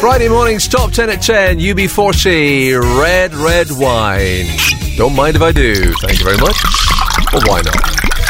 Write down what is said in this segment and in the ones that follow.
Friday morning's Top 10 at 10, UB40, Red Wine. Don't mind if I do, thank you very much. Well, why not?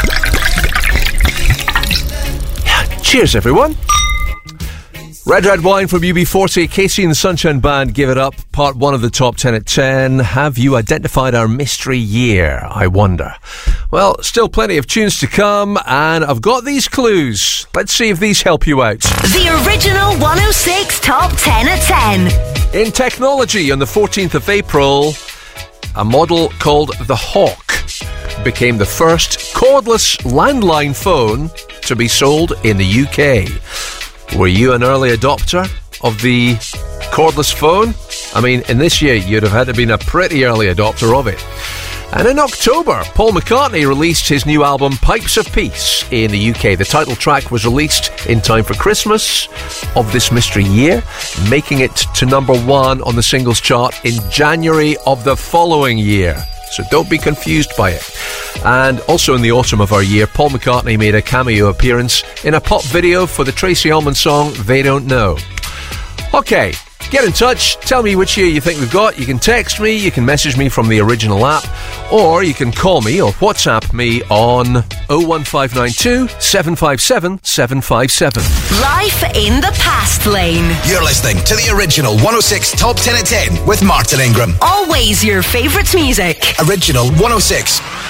Cheers, everyone. Red Wine from UB40, Casey and the Sunshine Band, Give It Up, part 1 of the Top 10 at 10. Have you identified our mystery year, I wonder? Well, still plenty of tunes to come, and I've got these clues. Let's see if these help you out. The original 106 Top 10 at 10. In technology, on the 14th of April, a model called the Hawk became the first cordless landline phone to be sold in the UK. Were you an early adopter of the cordless phone? I mean, in this year, you'd have had to have been a pretty early adopter of it. And in October, Paul McCartney released his new album, Pipes of Peace, in the UK. The title track was released in time for Christmas of this mystery year, making it to number 1 on the singles chart in January of the following year. So don't be confused by it. And also in the autumn of our year, Paul McCartney made a cameo appearance in a pop video for the Tracy Ullman song, They Don't Know. Okay, get in touch. Tell me which year you think we've got. You can text me, you can message me from the original app, or you can call me or WhatsApp me on 01592 757 757. Life in the Past Lane. You're listening to the original 106 Top 10 at 10 with Martin Ingram. Always your favourite music. Original 106.